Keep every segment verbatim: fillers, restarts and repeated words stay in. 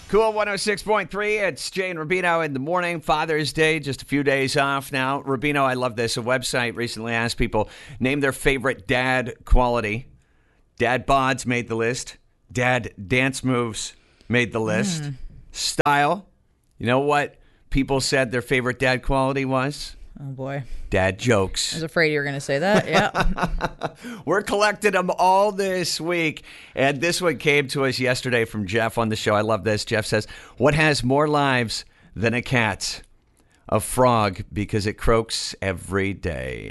Cool one oh six point three. It's Jay and Rubino in the morning. Father's Day, just a few days off now. Rubino, I love this. A website recently asked people name their favorite dad quality. Dad bods made the list. Dad dance moves made the list. Mm. Style. You know what people said their favorite dad quality was? Oh, boy. Dad jokes. I was afraid you were going to say that. Yeah. We're collecting them all this week. And this one came to us yesterday from Jeff on the show. I love this. Jeff says, what has more lives than a cat? A frog, because it croaks every day.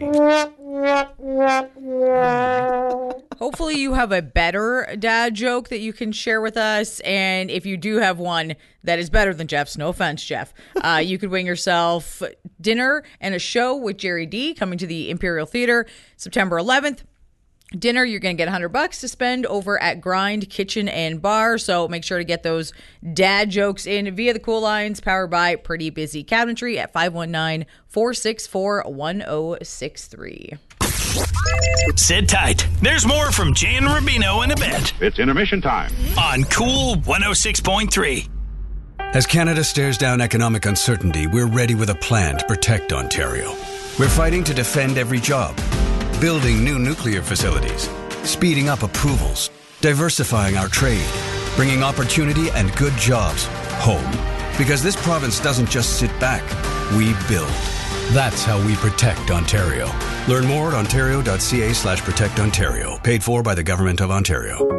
Hopefully you have a better dad joke that you can share with us. And if you do have one that is better than Jeff's, no offense, Jeff, uh, you could win yourself dinner and a show with Jerry D coming to the Imperial Theater September eleventh. Dinner, you're going to get one hundred bucks to spend over at Grind Kitchen and Bar. So make sure to get those dad jokes in via the Cool Lines, powered by Pretty Busy Cabinetry at five one nine, four six four, one oh six three. Sit tight. There's more from Jay and Rubino in a bit. It's intermission time on Cool one oh six point three. As Canada stares down economic uncertainty, we're ready with a plan to protect Ontario. We're fighting to defend every job, building new nuclear facilities, speeding up approvals, diversifying our trade, bringing opportunity and good jobs home. Because this province doesn't just sit back, we build. That's how we protect Ontario. Learn more at ontario.ca slash protect Ontario. Paid for by the Government of Ontario.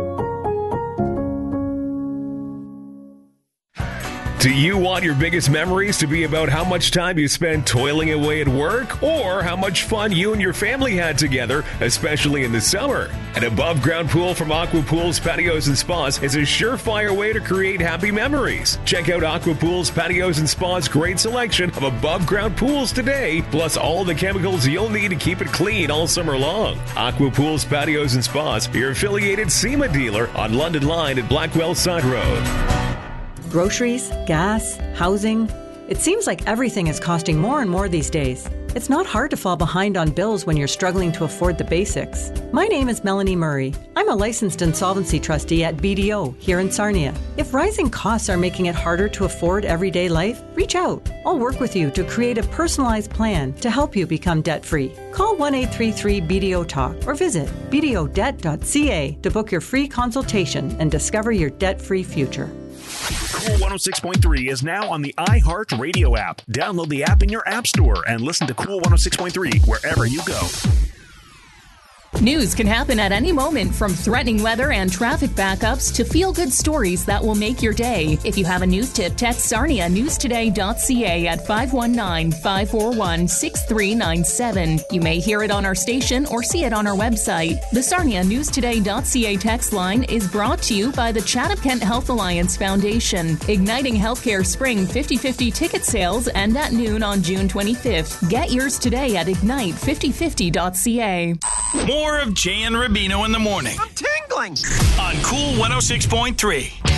Do you want your biggest memories to be about how much time you spent toiling away at work, or how much fun you and your family had together, especially in the summer? An above-ground pool from Aqua Pools Patios and Spas is a surefire way to create happy memories. Check out Aqua Pools Patios and Spas' great selection of above-ground pools today, plus all the chemicals you'll need to keep it clean all summer long. Aqua Pools Patios and Spas, your affiliated SEMA dealer on London Line at Blackwell Side Road. Groceries, gas, housing. It seems like everything is costing more and more these days. It's not hard to fall behind on bills when you're struggling to afford the basics. My name is Melanie Murray. I'm a licensed insolvency trustee at B D O here in Sarnia. If rising costs are making it harder to afford everyday life, reach out. I'll work with you to create a personalized plan to help you become debt-free. Call one eight three three B D O talk or visit b d o debt dot c a to book your free consultation and discover your debt-free future. Cool one oh six point three is now on the iHeart Radio app. Download the app in your app store and listen to Cool one oh six point three wherever you go. News can happen at any moment, from threatening weather and traffic backups to feel-good stories that will make your day. If you have a news tip, text Sarnia news today dot c a at five one nine, five four one, six three nine seven. You may hear it on our station or see it on our website. The Sarnia news today dot c a text line is brought to you by the Chatham-Kent Health Alliance Foundation. Igniting Healthcare Spring fifty fifty ticket sales end at noon on June twenty-fifth. Get yours today at ignite fifty fifty dot c a. More of Jay and Rubino in the morning. I'm tingling. On Cool one oh six point three.